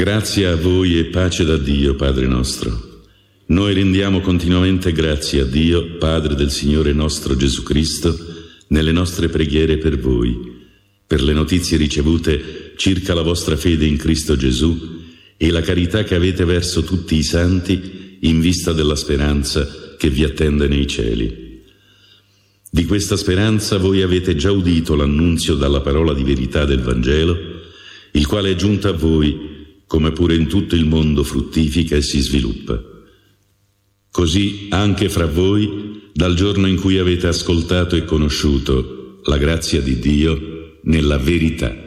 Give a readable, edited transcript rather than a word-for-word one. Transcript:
Grazie a voi e pace da Dio, Padre nostro. Noi rendiamo continuamente grazie a Dio, Padre del Signore nostro Gesù Cristo, nelle nostre preghiere per voi, per le notizie ricevute circa la vostra fede in Cristo Gesù e la carità che avete verso tutti i santi in vista della speranza che vi attende nei cieli. Di questa speranza voi avete già udito l'annunzio dalla parola di verità del Vangelo, il quale è giunto a voi, come pure in tutto il mondo fruttifica e si sviluppa. Così anche fra voi, dal giorno in cui avete ascoltato e conosciuto la grazia di Dio nella verità.